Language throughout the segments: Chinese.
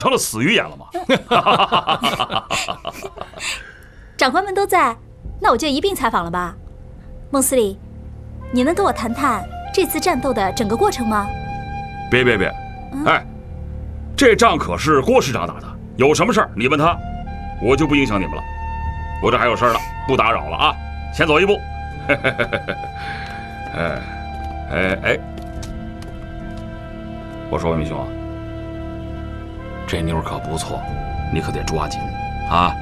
成了死鱼眼了吗？ 长官们都在，那我就一并采访了吧。孟司令，你能跟我谈谈这次战斗的整个过程吗？ 别，哎，这仗可是郭师长打的，有什么事儿你问他，我就不影响你们了。我这还有事儿呢，不打扰了啊，先走一步。哎，我说文明兄啊，这妞可不错，你可得抓紧啊。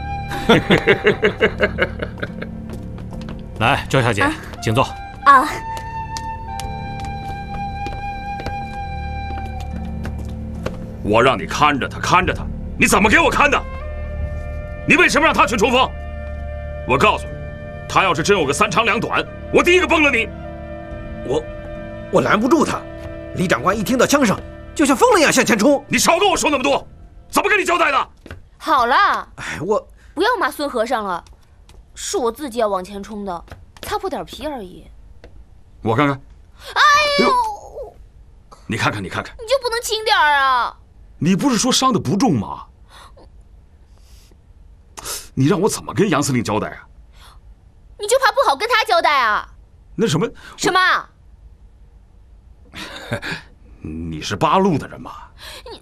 来，周小姐，请坐。 啊， 我让你看着他，你怎么给我看的？你为什么让他去冲锋？我告诉你，他要是真有个3长2短，我第一个崩了你。 我拦不住他。李长官一听到枪声，就像疯了一样向前冲。 你少跟我说那么多，怎么跟你交代的？ 好了， 我不要骂孙和尚了，是我自己要往前冲的，擦破点皮而已。 我看看。 哎呦， 你看看， 你就不能轻点儿啊？ 你不是说伤得不重吗？你让我怎么跟杨司令交代啊？ 你就怕不好跟他交代啊？ 那什么？ 什么？ 你是8路的人吗？ 你